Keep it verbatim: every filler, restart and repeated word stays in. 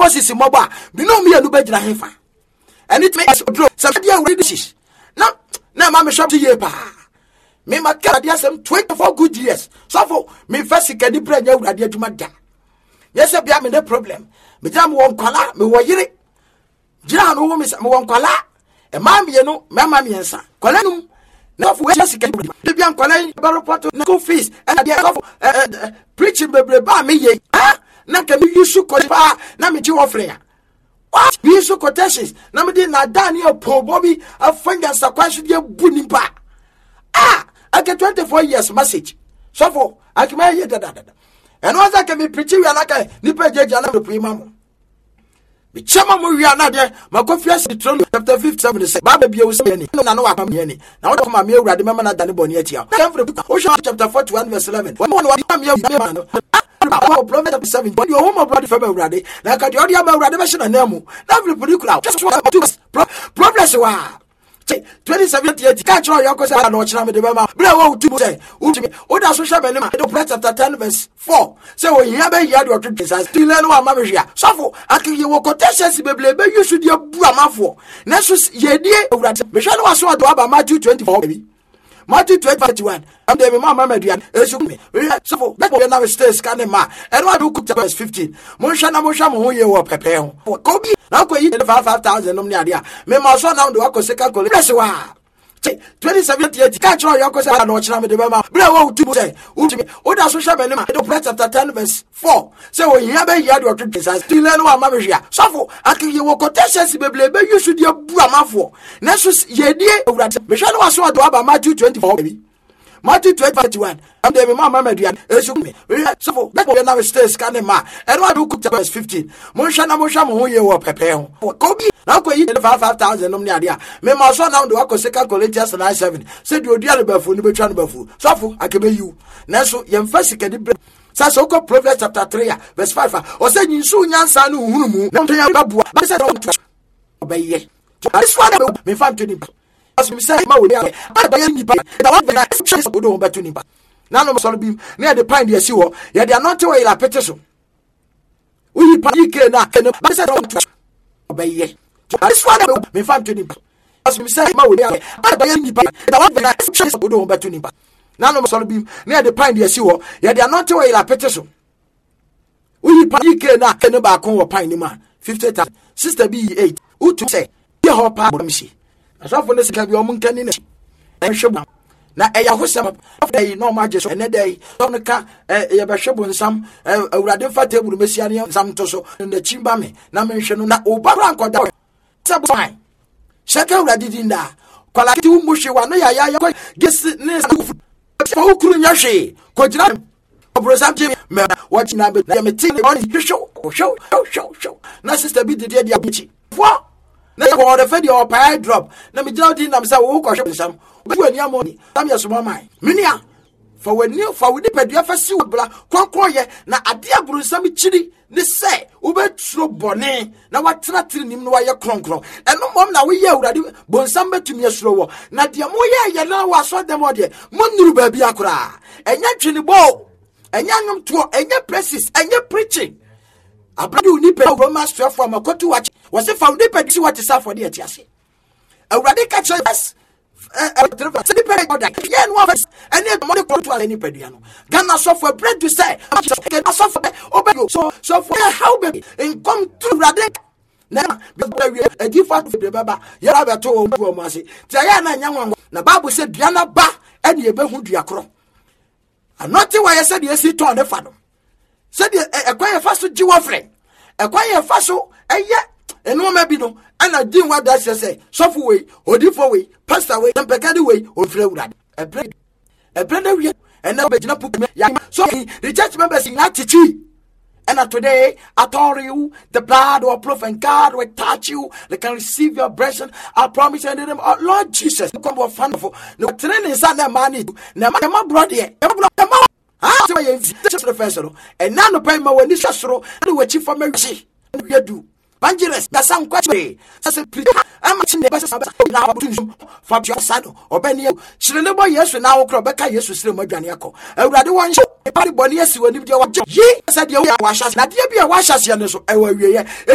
Moses Moba, we know me a new bed hefa. And it makes a draw. Some idea already this. Now, now, Mamma shop to ye pa. Me my car, some twenty-four good years. So for me, first, can you bring your idea to my dad? Yes, I be having no problem. Me jam one collar, me wa yere. Jira no woman, me one collar. A mammy, you know, mamma, me answer. Colonum. Now, for Jessica, the young colony, barrel pot of no fees, and the preaching baby by me, ye. Ah, now can you use call now me you offering. What? We so quotations. Now me did not Daniel Paul Bobby, a friend and question your bunny ba. Ah, I get twenty-four years message. So for I can hear that. And once I can be preaching, like a nipper judge and the pre-mamma. The chairman we are not there. My coffee has the throne chapter fifty-seven. Baba be was many. No, no, I'm any. Now, what my meal, the mamma than the Bonietia. Ocean chapter forty-one, verse eleven. One one I'm your man. Prophet seven. When your home brother February ready, like a Yodia Radimation and Nemo. Now, we put you out. Just what I do. Progress. twenty-seven years, can't try your cousin and watch them. Blow to say, Uda social element, chapter ten, verse four. So, you have a yard or two days, still learn what Maria. So, I can you walk contestants, baby, you should your Brahma for. Nessus, ye dear, Michelle was so about Matthew twenty-four, baby. Matthew twenty-one. I'm the mamma median. So, that will now stay scanning ma. And what do cook verse fifteen? Moshana Mosham, who you were prepare. Kobe, now go eat five thousand on the idea. Me, my son, now do I second call. Yes, you are. twenty-seven years, can't try your cousin and watch them with the mamma. Blow to say, Uda social element, chapter ten, verse four. So, you have a yard or two days, still learn what Maria. So, I can you walk contestants, baby, you should your Brahma for. Nessus, ye dear, Michelle was so about Matthew twenty-four, baby. Matthew twenty-one. I'm the mamma median. So, that will now stay scanning ma. And what do cook verse fifteen? Moshana Mosham, who you were prepare. Kobe, now go eat five thousand on the idea. Me, my son, now do I second Corinthians nine seven. Said you dear before, you be trying before. So, I can be you. Now, so, you first can be. Sasoko Proverbs chapter three, verse five. Or say you soon answer no humu. Don't tell you about I said, don't obey. This one, me found to him. As we say, my way, I buy any part. The one that I chase would over to him. Now, no more beam near the pine, yes, you are. Yet they are not away like petition. We can not I said, don't obey. This one, me found to him. As we say, my way, I buy any part. The one that I chase would over to him. Now, no more beam near the pine, yes, you are. Yet they are not away like petition. We can not can back on pine man. Fifty times. Sister B eight. Who to say, your whole part, Missy. As often as can be a mountain in it. And show now a Yahusam of day, no majesty, and a day, Donica, a Yabashab and some, a Radifa table, Messiania, some Toso, and the Chimbame, Namen na Obaranco. Sabine. Shaka Radinda. Quality Mushiwana, Yaya, guess this. For Yashi, Quadram. Jimmy, watching a bit, I'm a team on the show, show, show, show, show. Now, sister, be the dear bitchy. What? Now, the fed your pie drop. Let me tell you, I'm so cautious. Some, but when your money, I'm your small mind. Minia, for when you for with the pedia for silver, Concoye, now a dear Brusami chili, this say, Uber slow bonnet. Now, what threatening him while you're cronk. And no more now we yell that Bonsamba to me a slower. Now, the Moya, you know, I saw them all there. Munu baby acra. And yet, Jenny Bow. And young to and your presses and your preaching. I brought you nip over master from a cut to watch. Was a found nip and see what is up for the Tiasi. A radical choice. A trip, yan was and yet money to any pediano. Gana software bread to say, I software obey you. So, so for how baby and come to Radic. Now, a different for the Baba, Yara told Mercy. Diana young one. The Bible said, Diana Ba and ye behu diacro. And not why I said yes, he turned the father. Said a quiet fast to Jew friend. A quiet faso, and yet, and no maybe no, and I didn't want that to say, soft way, or different way, passed away, and peccadilly way, or flowed. A bread, a bread, and now but not put me. So the church members in attitude. And today, I told you, the blood or proof and God will touch you. They can receive your blessing. I promise you, them, oh, Lord Jesus, you come more wonderful. No training is not money. No, my brother, ah, so you just the first, and now the payment when this is so, and what you for mercy, and we do. Bangeres, that's some question. That's a pretty. I'm watching the best now for your son or Benny. She never yes, now Crobecca, yes, with Mojaniaco. I would rather want you a party bonus when you do your job. Ye said you wash us, not you be a wash us, I will.